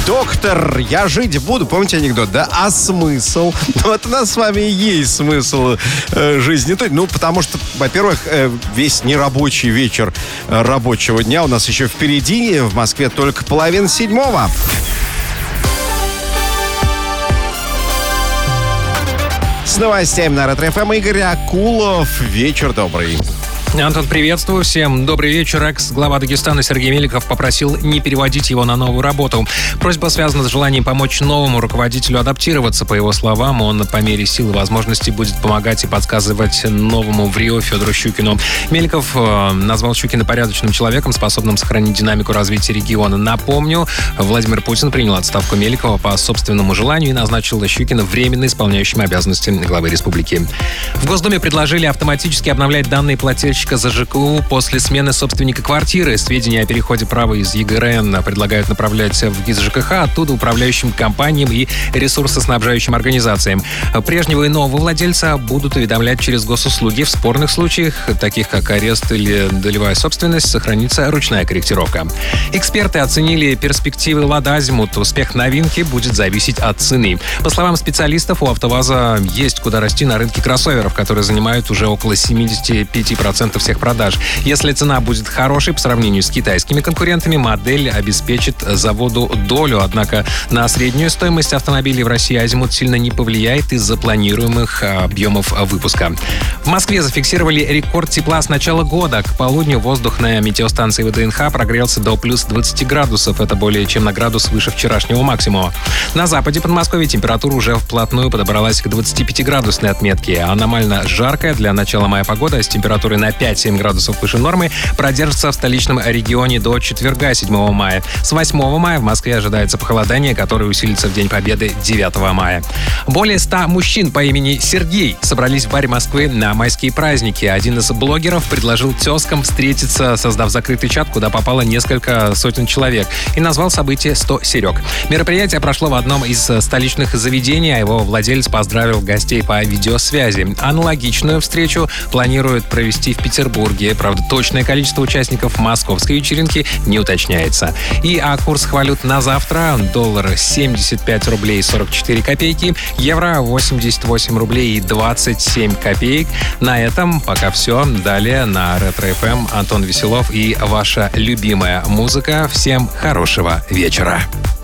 Доктор, я жить буду. Помните анекдот, да? А смысл? Вот у нас с вами и есть смысл жизни. Ну, потому что, во-первых, весь нерабочий вечер рабочего дня у нас еще впереди. В Москве только 6:30. С новостями на Ретро-ФМ Игорь Акулов. Вечер добрый. Антон, приветствую всем. Добрый вечер. Экс-глава Дагестана Сергей Меликов попросил не переводить его на новую работу. Просьба связана с желанием помочь новому руководителю адаптироваться. По его словам, он по мере сил и возможностей будет помогать и подсказывать новому в Рио Федору Щукину. Меликов назвал Щукина порядочным человеком, способным сохранить динамику развития региона. Напомню, Владимир Путин принял отставку Меликова по собственному желанию и назначил Щукина временно исполняющим обязанности главы республики. В Госдуме предложили автоматически обновлять данные плательщика за ЖКУ после смены собственника квартиры. Сведения о переходе права из ЕГРН предлагают направлять в ГИС ЖКХ, оттуда управляющим компаниям и ресурсоснабжающим организациям. Прежнего и нового владельца будут уведомлять через госуслуги. В спорных случаях, таких как арест или долевая собственность, сохранится ручная корректировка. Эксперты оценили перспективы «Лада Азимут». Успех новинки будет зависеть от цены. По словам специалистов, у АвтоВАЗа есть куда расти на рынке кроссоверов, которые занимают уже около 75% всех продаж. Если цена будет хорошей по сравнению с китайскими конкурентами, модель обеспечит заводу долю. Однако на среднюю стоимость автомобилей в России Азимут сильно не повлияет из-за планируемых объемов выпуска. В Москве зафиксировали рекорд тепла с начала года. К полудню воздух на метеостанции ВДНХ прогрелся до плюс 20 градусов. Это более чем на градус выше вчерашнего максимума. На западе Подмосковья температура уже вплотную подобралась к 25-градусной отметке. Аномально жаркая для начала мая погода с температурой на 5-7 градусов выше нормы продержится в столичном регионе до четверга, 7 мая. С 8 мая в Москве ожидается похолодание, которое усилится в День Победы 9 мая. Более 100 мужчин по имени Сергей собрались в баре Москвы на майские праздники. Один из блогеров предложил тезкам встретиться, создав закрытый чат, куда попало несколько сотен человек, и назвал событие «100 Серег». Мероприятие прошло в одном из столичных заведений, а его владелец поздравил гостей по видеосвязи. Аналогичную встречу планируют провести в Петербурге. Правда, точное количество участников московской вечеринки не уточняется. И курс валют на завтра. Доллар 75 рублей 44 копейки. Евро 88 рублей и 27 копеек. На этом пока все. Далее на Ретро-ФМ Антон Веселов и ваша любимая музыка. Всем хорошего вечера.